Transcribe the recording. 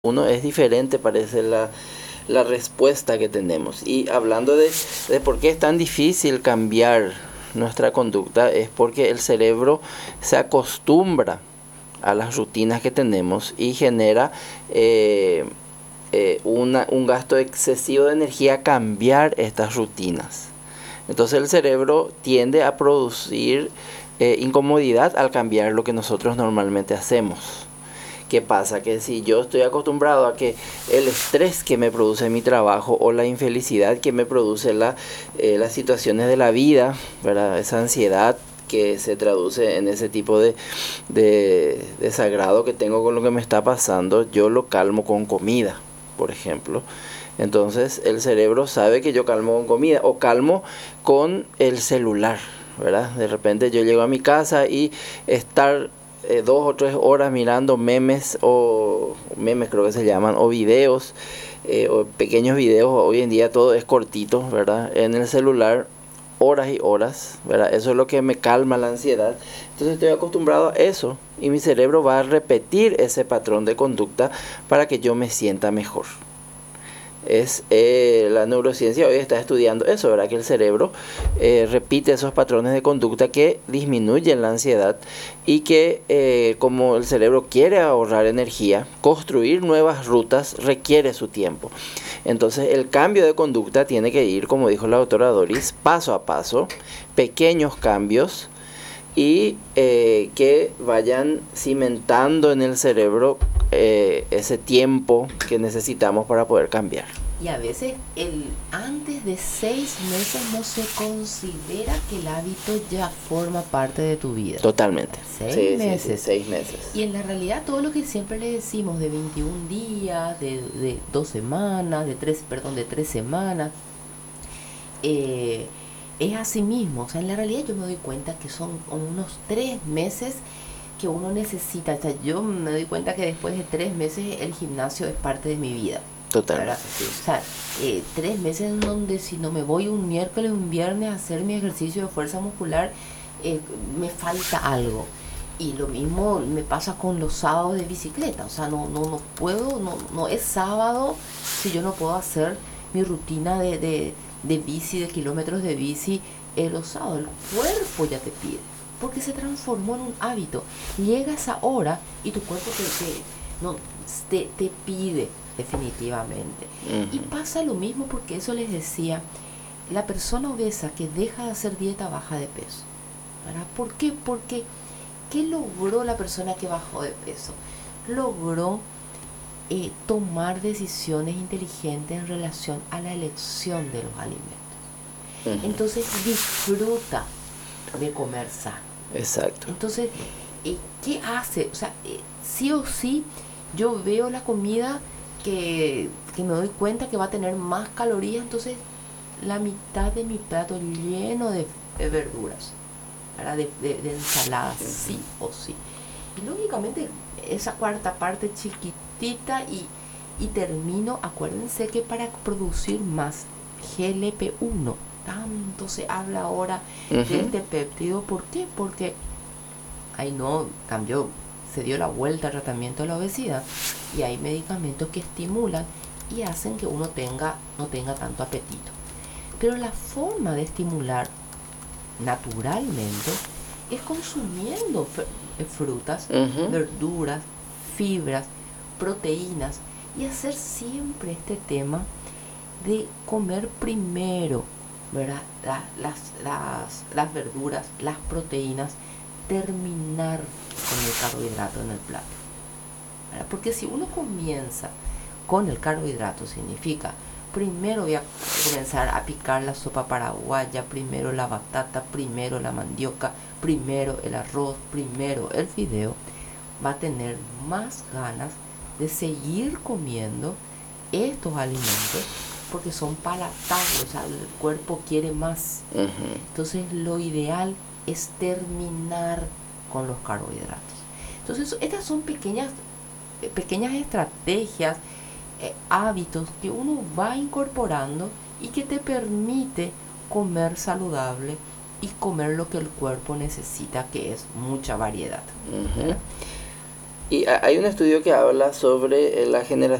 uno es diferente, parece la respuesta que tenemos. Y hablando de por qué es tan difícil cambiar nuestra conducta, es porque el cerebro se acostumbra a las rutinas que tenemos y genera un gasto excesivo de energía a cambiar estas rutinas. Entonces el cerebro tiende a producir incomodidad al cambiar lo que nosotros normalmente hacemos. ¿Qué pasa? Que si yo estoy acostumbrado a que el estrés que me produce mi trabajo o la infelicidad que me produce las situaciones de la vida, ¿verdad? Esa ansiedad que se traduce en ese tipo de desagrado que tengo con lo que me está pasando, yo lo calmo con comida, por ejemplo. Entonces el cerebro sabe que yo calmo con comida o calmo con el celular, ¿verdad? De repente yo llego a mi casa y estar 2 o 3 horas mirando memes o memes creo que se llaman, o videos, o pequeños videos, hoy en día todo es cortito, ¿verdad? En el celular, horas y horas, ¿verdad? Eso es lo que me calma la ansiedad. Entonces estoy acostumbrado a eso y mi cerebro va a repetir ese patrón de conducta para que yo me sienta mejor. La neurociencia hoy está estudiando eso, ¿verdad? Que el cerebro repite esos patrones de conducta que disminuyen la ansiedad y que como el cerebro quiere ahorrar energía, construir nuevas rutas requiere su tiempo. Entonces el cambio de conducta tiene que ir, como dijo la doctora Doris, paso a paso, pequeños cambios y que vayan cimentando en el cerebro ese tiempo que necesitamos para poder cambiar. Y a veces antes de 6 meses no se considera que el hábito ya forma parte de tu vida. Totalmente. 6 meses. Sí, 6 meses. Y en la realidad todo lo que siempre le decimos de 21 días, de 2 semanas, de 3 semanas, es así mismo. O sea, en la realidad yo me doy cuenta que son unos 3 meses que uno necesita. O sea, yo me doy cuenta que después de 3 meses el gimnasio es parte de mi vida. Totalmente. O sea, 3 meses en donde si no me voy un miércoles o un viernes a hacer mi ejercicio de fuerza muscular, me falta algo. Y lo mismo me pasa con los sábados de bicicleta. O sea, no puedo, no es sábado si yo no puedo hacer mi rutina de bici, de kilómetros de bici los sábados. El cuerpo ya te pide, porque se transformó en un hábito. Llega esa hora y tu cuerpo te pide definitivamente. Y pasa lo mismo, porque eso les decía, la persona obesa que deja de hacer dieta baja de peso, ¿verdad? ¿Por qué? Porque ¿qué logró la persona que bajó de peso? Logró tomar decisiones inteligentes en relación a la elección de los alimentos. Entonces disfruta de comer sano. Exacto. Entonces, ¿qué hace? O sea, sí o sí, yo veo la comida que me doy cuenta que va a tener más calorías, entonces la mitad de mi plato lleno de verduras, de ensaladas, sí o sí. Y lógicamente esa cuarta parte chiquitita y termino, acuérdense que para producir más GLP-1, tanto se habla ahora de este péptido. ¿Por qué? Porque se dio la vuelta al tratamiento de la obesidad y hay medicamentos que estimulan y hacen que uno no tenga tanto apetito. Pero la forma de estimular naturalmente es consumiendo frutas, verduras, fibras, proteínas, y hacer siempre este tema de comer primero, ¿verdad? Las verduras, las proteínas, terminar con el carbohidrato en el plato, ¿verdad? Porque si uno comienza con el carbohidrato, significa primero voy a comenzar a picar la sopa paraguaya, primero la batata, primero la mandioca, primero el arroz, primero el fideo, va a tener más ganas de seguir comiendo estos alimentos porque son palatables, o sea, el cuerpo quiere más. Entonces lo ideal es terminar con los carbohidratos. Entonces estas son pequeñas estrategias, hábitos que uno va incorporando y que te permite comer saludable y comer lo que el cuerpo necesita, que es mucha variedad. Y hay un estudio que habla sobre la generación